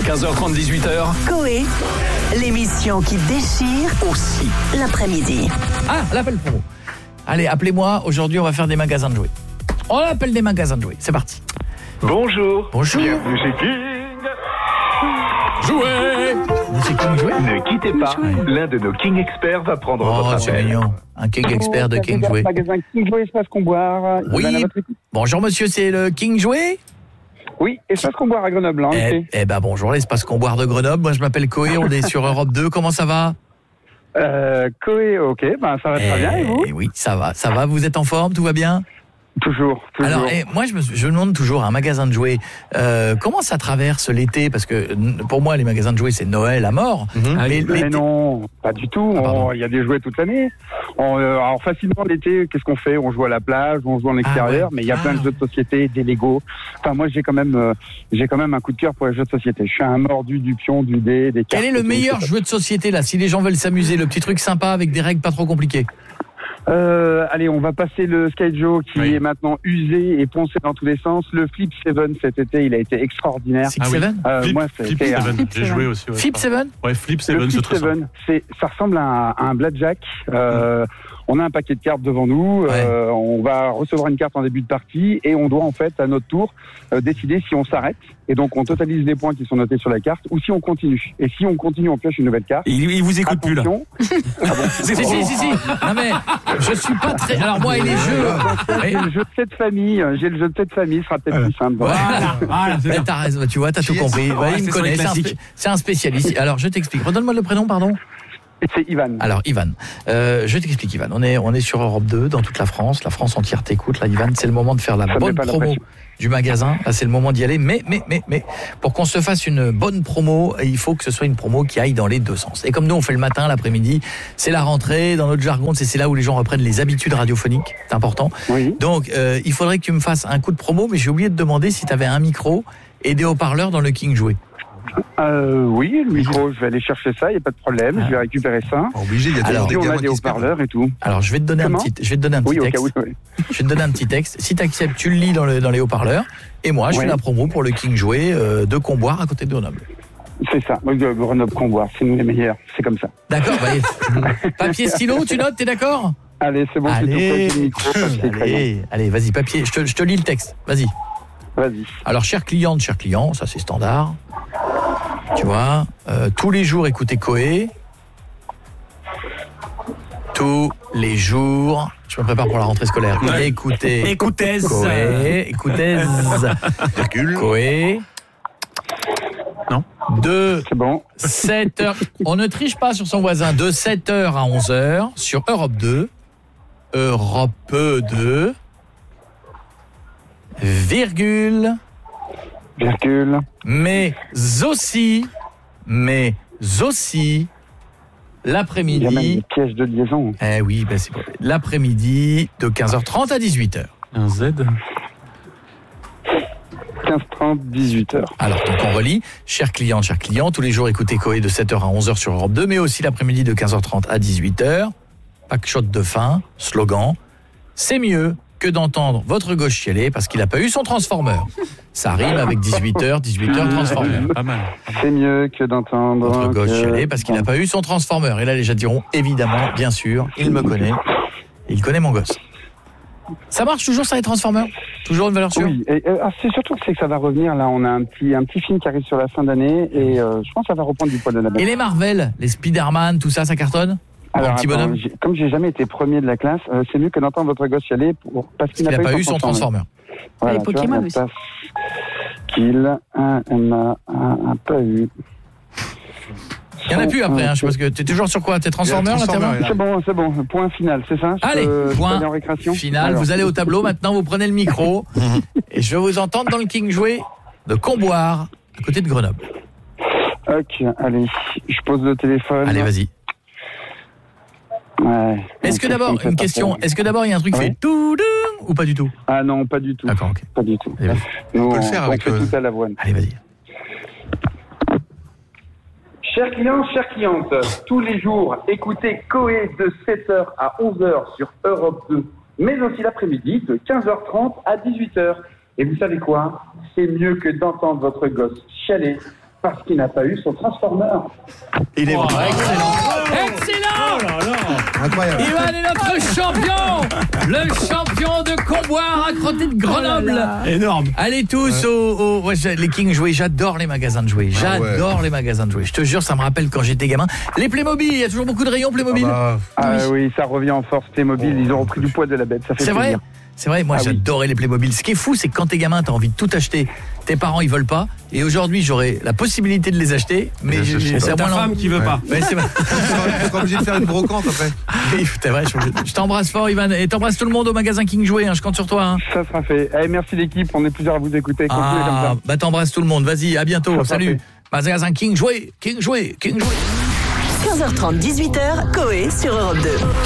15h30, 18h. Coé, l'émission qui déchire aussi l'après-midi. Ah, l'appel promo. Allez, appelez-moi. Aujourd'hui, on va faire des magasins de jouets. On appelle des magasins de jouets. C'est parti. Bonjour. Bonjour. Bienvenue chez King. Jouets. C'est King Jouet. Ne quittez pas. L'un de nos King Experts va prendre votre Oh, c'est appel. mignon. Un King Expert de King Jouet. Magasin King Jouet, Espace Comboire. Oui. Bonjour, monsieur, c'est le King Jouet. Oui, Espace Comboire à Grenoble. Hein, Eh ben bonjour, l'espace Comboire de Grenoble. Moi, je m'appelle Coé. On est sur Europe 2. Comment ça va? Coé, ok, ben ça va très bien. Et vous? Oui, ça va. Ça va. Vous êtes en forme? Tout va bien? Toujours. Alors, moi, je me demande toujours, un magasin de jouets, comment ça traverse l'été? Parce que pour moi, les magasins de jouets, c'est Noël à mort. Mais non, pas du tout. Il y a des jouets toute l'année. Alors facilement l'été, qu'est-ce qu'on fait? On joue à la plage, on joue en extérieur, mais il y a plein de jeux de société, des Lego. Enfin, moi, j'ai quand même un coup de cœur pour les jeux de société. Je suis un mordu du pion, du dé, des cartes. Quel est le meilleur jeu de société là, si les gens veulent s'amuser, le petit truc sympa avec des règles pas trop compliquées? Allez, on va passer le Sky Joe qui est maintenant usé et poncé dans tous les sens. Le Flip 7 cet été, il a été extraordinaire. Flip 7 moi, Flip 7, j'ai joué aussi. Ouais. Flip 7 Ouais, Flip 7, le c'est Flip très 7, ça ressemble à un blackjack. On a un paquet de cartes devant nous. On va recevoir une carte en début de partie et on doit en fait à notre tour décider si on s'arrête. Et donc on totalise les points qui sont notés sur la carte ou si on continue. Et si on continue, on pioche une nouvelle carte. Il vous écoute plus là. Si. Non mais je suis pas très. Alors moi et les jeux. J'ai le jeu de cette famille. Ce sera peut-être plus simple. Voilà. T'as raison. Tu vois, t'as tout compris. Il me connaît. C'est un spécialiste. Alors je t'explique. Redonne-moi le prénom, pardon. C'est Ivan. Alors Ivan, je t'explique Ivan. On est sur Europe 2 dans toute la France. La France entière t'écoute. Là, Ivan, c'est le moment de faire la bonne promo du magasin. Là, c'est le moment d'y aller. Mais pour qu'on se fasse une bonne promo, il faut que ce soit une promo qui aille dans les deux sens. Et comme nous on fait le matin, l'après-midi, c'est la rentrée. Dans notre jargon, c'est là où les gens reprennent les habitudes radiophoniques. C'est important. Oui. Donc il faudrait que tu me fasses un coup de promo. Mais j'ai oublié de demander si tu avais un micro et des haut-parleurs dans le King Jouet. Oui, le micro, je vais aller chercher ça, il n'y a pas de problème, je vais récupérer ça. Obligé, il y a toujours des on a des haut-parleurs et tout. Alors, je vais te donner un petit texte. Je vais te donner un petit texte. Si tu acceptes, tu le lis dans les haut-parleurs. Et moi, je fais la promo pour le King Jouet de Comboire à côté de Grenoble. C'est ça, Grenoble Comboire, c'est nous les meilleurs, c'est comme ça. D'accord, papier, stylo, tu notes, t'es d'accord? Allez, c'est bon, c'est tout prêt, le micro, allez, vas-y, papier, je te lis le texte, vas-y. Alors, chers clientes, chers clients, ça c'est standard. Tu vois, tous les jours, écoutez Coé. Tous les jours, je me prépare pour la rentrée scolaire. Écoutez Coé, écoutez Coé. Non. De c'est bon. 7h, on ne triche pas sur son voisin, de 7h à 11h sur Europe 2, Europe 2, virgule, mais aussi, l'après-midi. Il y a même des pièges de liaison. Eh oui, c'est bon. L'après-midi de 15h30 à 18h. Un Z. 15h30, 18h. Alors, donc on relit. Chers clients, tous les jours, écoutez Coé de 7h à 11h sur Europe 2, mais aussi l'après-midi de 15h30 à 18h. Pack-shot de fin, slogan. C'est mieux que d'entendre votre gosse chialer parce qu'il n'a pas eu son transformer. Ça rime avec 18h, transformer. Pas mal. C'est mieux que d'entendre votre gosse chialer parce qu'il n'a pas eu son transformer. Et là, les gens diront, évidemment, bien sûr, il me connaît. Il connaît mon gosse. Ça marche toujours, ça, les transformers? Toujours une valeur sûre? Oui, c'est surtout que ça va revenir. Là, on a un petit film qui arrive sur la fin d'année et je pense que ça va reprendre du poil de la bête. Et les Marvel, les Spider-Man, tout ça, ça cartonne? Alors, comme j'ai jamais été premier de la classe, c'est mieux que d'entendre votre gosse chialer parce qu'il n'a pas eu son transformer. Voilà, les Pokémon aussi. Qu'il n'a pas eu. Il n'y en a plus après, je sais pas que t'es toujours sur quoi? T'es transformer là? C'est bon, point final, c'est ça? Allez, point final, alors, vous allez au tableau, maintenant vous prenez le micro et je vais vous entendre dans le King Jouet de Comboire, à côté de Grenoble. Ok, allez, je pose le téléphone. Allez, vas-y. Ouais. Est-ce que d'abord, une question, est-ce que d'abord il y a un truc qui fait tout ou pas du tout? Ah non, pas du tout. D'accord, ok. Pas du tout. On peut le faire avec tout à l'avoine. Allez, vas-y. Chers clients, chères clientes, tous les jours, écoutez Coé de 7h à 11h sur Europe 2, mais aussi l'après-midi de 15h30 à 18h. Et vous savez quoi? C'est mieux que d'entendre votre gosse chialer parce qu'il n'a pas eu son Transformer. Il est vrai. Excellent. Oh là là. Incroyable. Ivan est notre champion. Le champion de Comboire à côté de Grenoble. Énorme. Allez tous les King Jouets, j'adore les magasins de jouets. J'adore les magasins de jouets. Je te jure, ça me rappelle quand j'étais gamin. Les Playmobil, il y a toujours beaucoup de rayons Playmobil. Oui, ça revient en force Playmobil, ils ont repris du poids de la bête, ça fait plaisir. C'est vrai, moi j'adorais les Playmobil. Ce qui est fou, c'est que quand t'es gamin, t'as envie de tout acheter. Tes parents, ils veulent pas. Et aujourd'hui, j'aurais la possibilité de les acheter, mais c'est ta femme qui veut pas. Ouais, c'est vrai. T'es pas obligé de faire une brocante après. Oui, c'est vrai. Je t'embrasse fort, Ivan, et t'embrasse tout le monde au magasin King Jouet. Je compte sur toi. Hein. Ça sera fait. Allez, merci l'équipe, on est plusieurs à vous écouter. Continuez comme ça. Bah t'embrasses tout le monde. Vas-y, à bientôt. Salut. Magasin King Jouet, King Jouet, King Jouet. 15h30, 18h, Coé sur Europe 2.